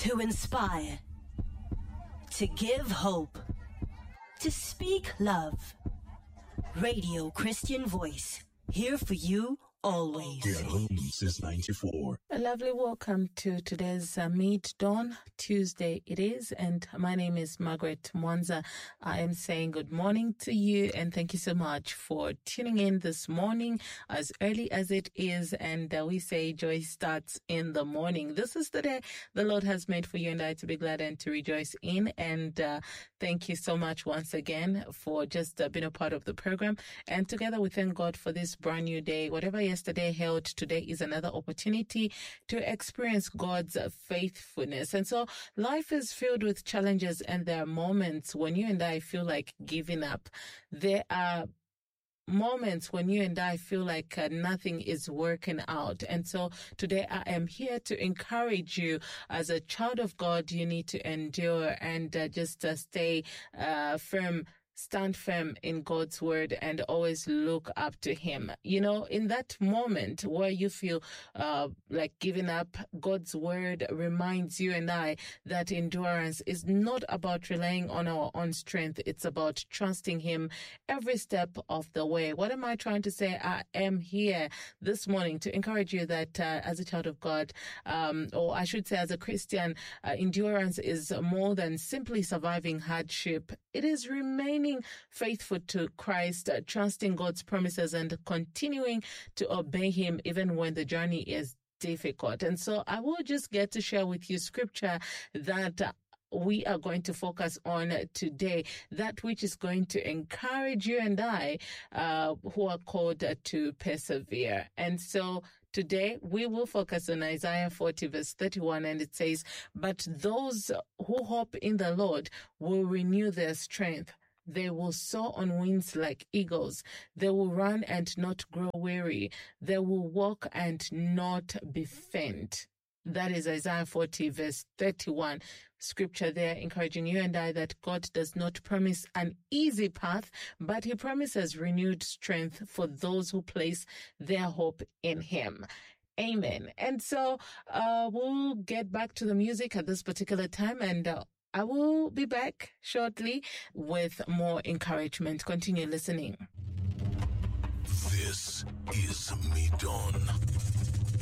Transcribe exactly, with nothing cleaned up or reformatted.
To inspire, to give hope, to speak love. Radio Christian Voice, here for you always. We're home since ninety-four. A lovely welcome to today's uh, Meet Dawn Tuesday it is, and my name is Margaret Mwanza. I am saying good morning to you and thank you so much for tuning in this morning as early as it is, and uh, we say joy starts in the morning. This is the day the Lord has made for you and I to be glad and to rejoice in, and uh, thank you so much once again for just uh, being a part of the program, and together we thank God for this brand new day. Whatever yesterday held, today is another opportunity to experience God's faithfulness. And so life is filled with challenges, and there are moments when you and I feel like giving up. There are moments when you and I feel like uh, nothing is working out. And so today I am here to encourage you. As a child of God, you need to endure and uh, just uh, stay uh, firm. Stand firm in God's word and always look up to him. You know, in that moment where you feel uh, like giving up, God's word reminds you and I that endurance is not about relying on our own strength. It's about trusting him every step of the way. What am I trying to say? I am here this morning to encourage you that uh, as a child of God, um, or I should say as a Christian, uh, endurance is more than simply surviving hardship. It is remaining faithful to Christ, uh, trusting God's promises and continuing to obey him even when the journey is difficult. And so I will just get to share with you scripture that uh, we are going to focus on today, that which is going to encourage you and I uh, who are called to persevere. And so today we will focus on Isaiah forty verse thirty-one, and it says, "But those who hope in the Lord will renew their strength. They will soar on wings like eagles. They will run and not grow weary. They will walk and not be faint." That is Isaiah forty verse thirty-one. Scripture there encouraging you and I that God does not promise an easy path, but he promises renewed strength for those who place their hope in him. Amen. And so uh, we'll get back to the music at this particular time, and uh, I will be back shortly with more encouragement. Continue listening. This is Meet Dawn.